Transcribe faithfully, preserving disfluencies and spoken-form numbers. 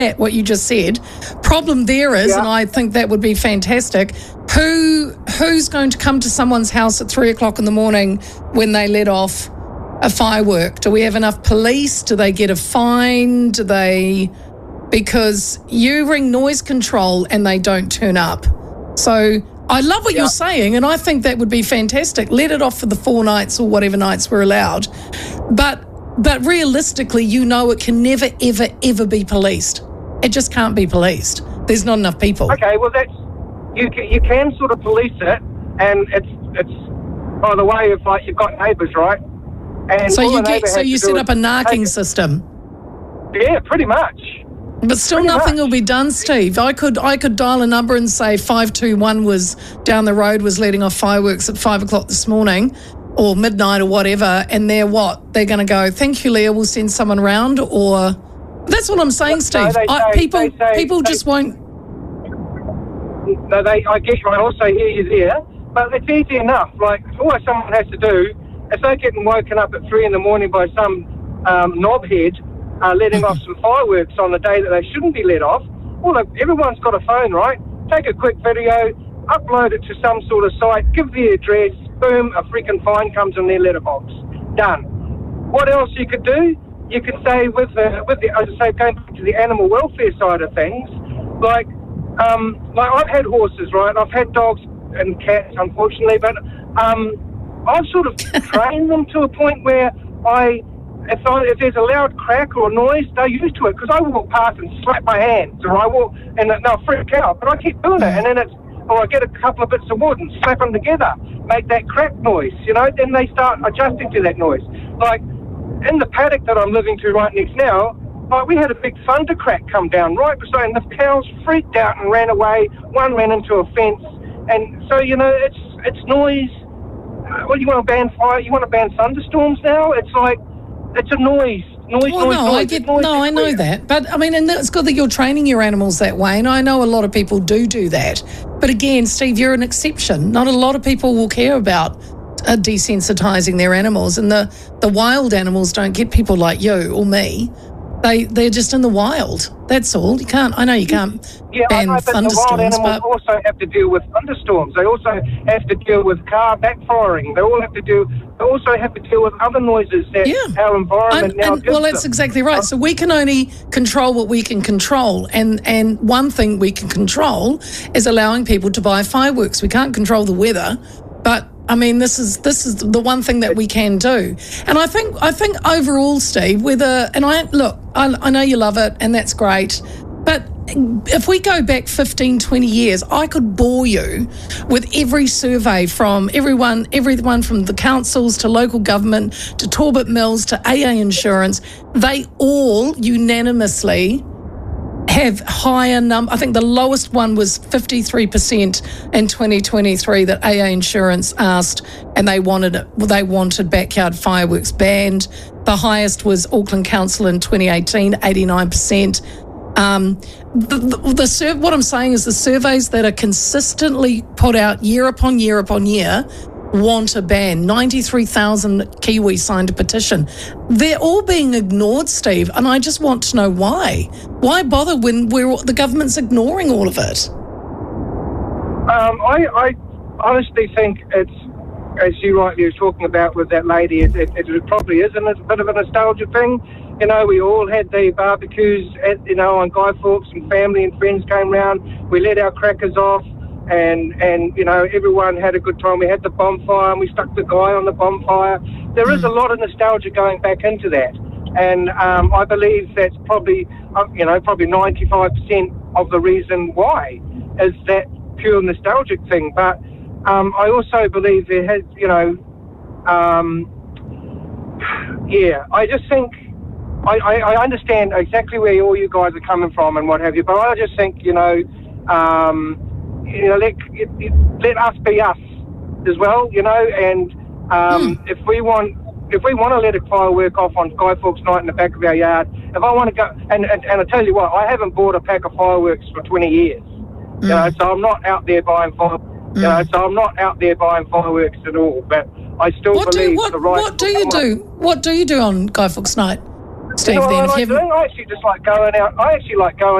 that, what you just said. Problem there is, Yeah. and I think that would be fantastic, who who's going to come to someone's house at three o'clock in the morning when they let off a firework? Do we have enough police? Do they get a fine? Do they... Because you ring noise control and they don't turn up. So I love what Yeah. you're saying, and I think that would be fantastic. Let it off for the four nights or whatever nights we're allowed. But but realistically, you know it can never, ever, ever be policed. It just can't be policed. There's not enough people. Okay, well, that's you. Can, you can sort of police it, and it's it's by the way of like you've got neighbours, right? And So all you the get neighbour so has you to set do up a is narking take- system. Yeah, pretty much. But still Pretty nothing much. will be done, Steve. I could I could dial a number and say five two one was down the road, was letting off fireworks at five o'clock this morning or midnight or whatever, and they're what? They're going to go, thank you, Leah, we'll send someone round, or... That's what I'm saying, No, Steve. they I, say- people they say- people they- just won't... No, they. I get you. I also hear you there, but it's easy enough. Like all someone has to do, if they're getting woken up at three in the morning by some um, knobhead uh, letting off some fireworks on the day that they shouldn't be let off. Well, look, everyone's got a phone, right? Take a quick video, upload it to some sort of site, give the address, boom, a freaking fine comes in their letterbox. Done. What else you could do? You could say with the, with the, as I say, going back to the animal welfare side of things, like, um, like I've had horses, right? I've had dogs and cats, unfortunately, but um, I've sort of trained them to a point where I, if, I, if there's a loud crack or noise, they're used to it, because I walk past and slap my hands, or I walk and they'll freak out, but I keep doing it, and then it's, or I get a couple of bits of wood and slap them together, make that crack noise, you know, then they start adjusting to that noise. Like, in the paddock that I'm living to right next now, like, we had a big thunder crack come down right beside, and the cows freaked out and ran away. One ran into a fence, and so, you know, it's it's noise. Uh, what, you want to ban fire? You want to ban thunderstorms now? It's like, it's a noise. Noise, Well, noise, no, noise. I get, noise no, I know everywhere. that. But, I mean, and it's good that you're training your animals that way, and I know a lot of people do do that. But again, Steve, you're an exception. Not a lot of people will care about uh, desensitising their animals, and the, the wild animals don't get people like you or me. They, they're just in the wild. That's all. You can't, I know you can't Yeah, I ban know, but the wild thunderstorms, animals but... also have to deal with thunderstorms. They also have to deal with car backfiring. They all have to do. They also have to deal with other noises that Yeah. our environment I'm- now and, gives well, that's them. exactly right. So we can only control what we can control, and and one thing we can control is allowing people to buy fireworks. We can't control the weather, but I mean, this is this is the one thing that we can do. And I think I think overall, Steve, whether and I look, I, I know you love it, and that's great, but if we go back fifteen, twenty years, I could bore you with every survey from everyone, everyone from the councils to local government to Talbot Mills to A A Insurance. They all unanimously have higher number. I think the lowest one was fifty-three percent in twenty twenty-three that A A Insurance asked, and they wanted it, they wanted backyard fireworks banned. The highest was Auckland Council in twenty eighteen, eighty-nine percent. Um, the, the, the sur- what I'm saying is the surveys that are consistently put out year upon year upon year want a ban. ninety-three thousand Kiwis signed a petition. They're all being ignored, Steve, and I just want to know why. Why bother when we're, the government's ignoring all of it? Um, I, I honestly think it's, as you rightly were talking about with that lady, it, it, it probably is a bit of a nostalgia thing. You know, we all had the barbecues, at, you know, on Guy Fawkes, and family and friends came round. We let our crackers off, and, and you know, everyone had a good time. We had the bonfire, and we stuck the guy on the bonfire. There is a lot of nostalgia going back into that. And um, I believe that's probably, uh, you know, probably ninety-five percent of the reason why is that pure nostalgic thing. But um, I also believe there has, you know, um, yeah, I just think, I, I, I understand exactly where all you guys are coming from and what have you, but I just think, you know, um, you know, let, it, it, let us be us as well, you know, and um, mm. if we want, if we want to let a firework off on Guy Fawkes night in the back of our yard, if I want to go, and, and, and I tell you what, I haven't bought a pack of fireworks for twenty years, mm. you know, so I'm not out there buying fireworks, mm. you know, so I'm not out there buying fireworks at all, but I still what believe do, what, the right... What do you do? What do you do on Guy Fawkes night? Steve, you know what then, I if like you haven't- doing? I actually just like going out. I actually like going